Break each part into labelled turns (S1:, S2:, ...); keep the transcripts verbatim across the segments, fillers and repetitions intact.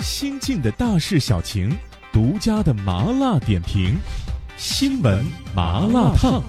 S1: 新晋的大事小情，独家的麻辣点评，新闻麻辣烫。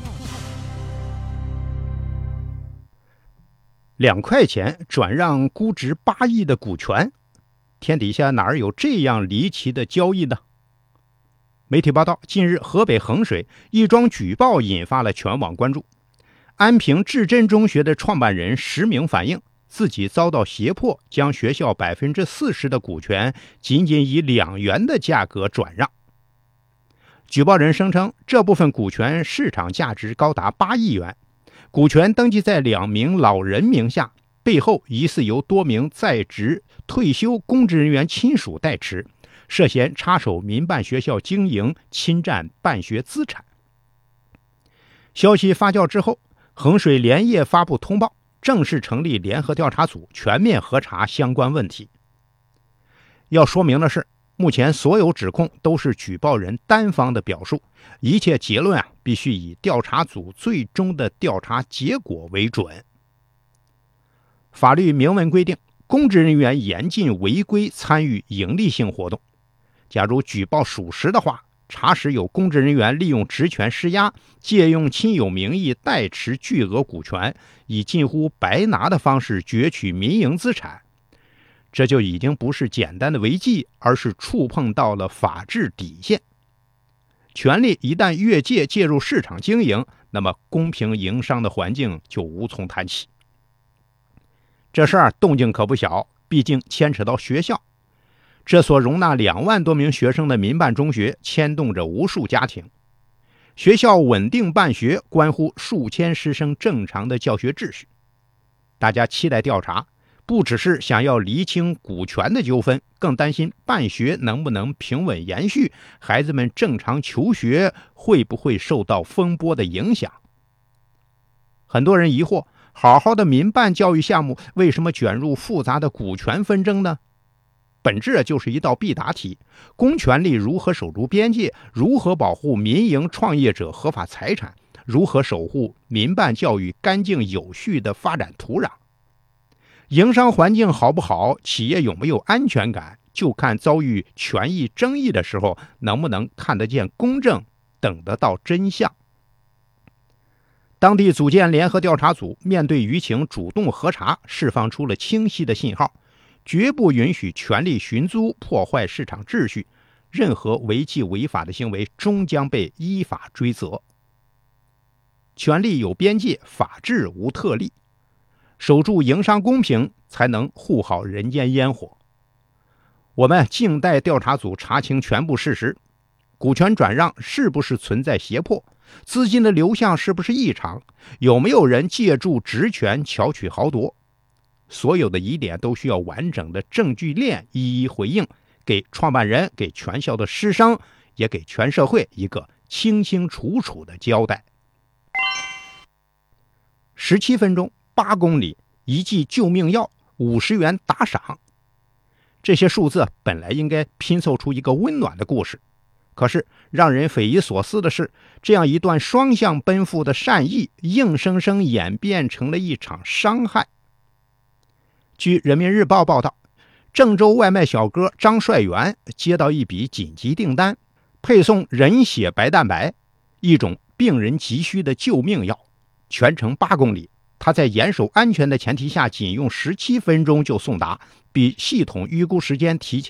S2: 两块钱转让估值八亿的股权，天底下哪儿有这样离奇的交易呢？媒体报道，近日河北衡水一桩举报引发了全网关注。安平至臻中学的创办人实名反映，自己遭到胁迫，将学校百分之四十的股权仅仅以两元的价格转让。举报人声称，这部分股权市场价值高达八亿元，股权登记在两名老人名下，背后疑似由多名在职退休公职人员亲属代持，涉嫌插手民办学校经营，侵占办学资产。消息发酵之后，衡水连夜发布通报，正式成立联合调查组，全面核查相关问题。要说明的是，目前所有指控都是举报人单方的表述，一切结论啊，必须以调查组最终的调查结果为准。法律明文规定，公职人员严禁违规参与营利性活动。假如举报属实的话，查实有公职人员利用职权施压，借用亲友名义代持巨额股权，以近乎白拿的方式攫取民营资产，这就已经不是简单的违纪，而是触碰到了法治底线。权力一旦越界介入市场经营，那么公平营商的环境就无从谈起。这事儿动静可不小，毕竟牵扯到学校。这所容纳两万多名学生的民办中学牵动着无数家庭，学校稳定办学关乎数千师生正常的教学秩序。大家期待调查，不只是想要厘清股权的纠纷，更担心办学能不能平稳延续，孩子们正常求学会不会受到风波的影响。很多人疑惑，好好的民办教育项目为什么卷入复杂的股权纷争呢？本质就是一道必答题，公权力如何守住边界，如何保护民营创业者合法财产，如何守护民办教育干净有序的发展土壤。营商环境好不好，企业有没有安全感，就看遭遇权益争议的时候能不能看得见公正，等得到真相。当地组建联合调查组，面对舆情主动核查，释放出了清晰的信号，绝不允许权力寻租破坏市场秩序，任何违纪违法的行为终将被依法追责。权力有边界，法治无特例，守住营商公平，才能护好人间烟火。我们静待调查组查清全部事实，股权转让是不是存在胁迫，资金的流向是不是异常，有没有人借助职权巧取豪夺，所有的疑点都需要完整的证据链一一回应，给创办人，给全校的师生，也给全社会一个清清楚楚的交代。十七分钟八公里，一剂救命药五十元打赏，这些数字本来应该拼凑出一个温暖的故事，可是让人匪夷所思的是，这样一段双向奔赴的善意，硬生生演变成了一场伤害。据人民日报报道，郑州外卖小哥张帅元接到一笔紧急订单，配送人血白蛋白，一种病人急需的救命药，全程八公里，他在严守安全的前提下，仅用十七分钟就送达，比系统预估时间提前